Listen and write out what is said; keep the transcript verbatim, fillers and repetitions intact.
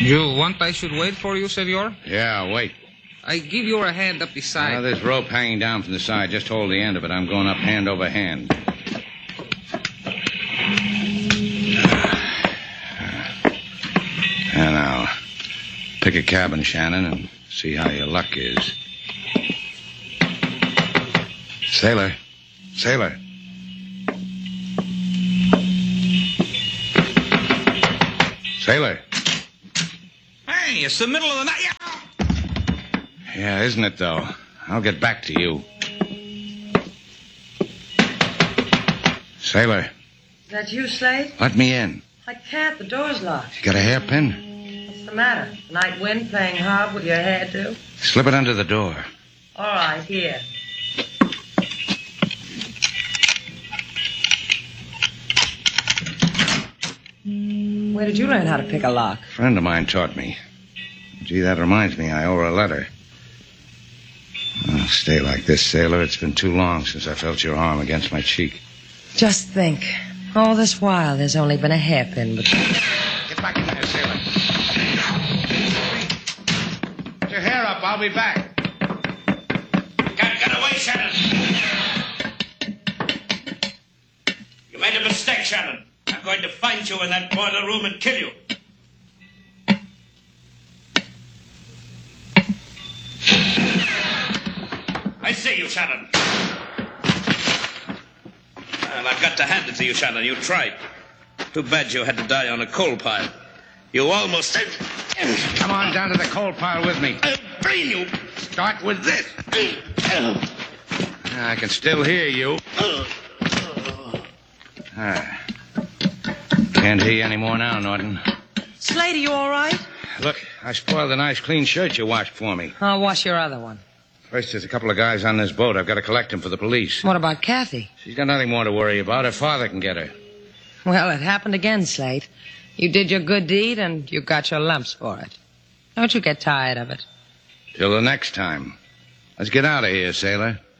You want I should wait for you, senor? Yeah, wait. I give you a hand up the side. Now, there's rope hanging down from the side. Just hold the end of it. I'm going up hand over hand. And now, pick a cabin, Shannon, and see how your luck is. Sailor. Sailor. Sailor. Hey, it's the middle of the night. Yeah, isn't it, though? I'll get back to you. Sailor. Is that you, Slade? Let me in. I can't. The door's locked. You got a hairpin? What's the matter? Night wind playing hob with your hairdo? Slip it under the door. All right, here. Where did you learn how to pick a lock? A friend of mine taught me. Gee, that reminds me, I owe her a letter. Oh, stay like this, sailor. It's been too long since I felt your arm against my cheek. Just think. All this while, there's only been a hairpin between. Get back in there, sailor. Put your hair up. I'll be back. Get, get away, Shannon. You made a mistake, Shannon. I'm going to find you in that boiler room and kill you. I see you, Shannon. Well, I've got to hand it to you, Shannon. You tried. Too bad you had to die on a coal pile. You almost... Come on down to the coal pile with me. I'll brain you. Start with this. I can still hear you. Ah. Can't hear you anymore now, Norton. Slade, are you all right? Look, I spoiled the nice clean shirt you washed for me. I'll wash your other one. First, there's a couple of guys on this boat. I've got to collect them for the police. What about Kathy? She's got nothing more to worry about. Her father can get her. Well, it happened again, Slade. You did your good deed, and you got your lumps for it. Don't you get tired of it. Till the next time. Let's get out of here, sailor.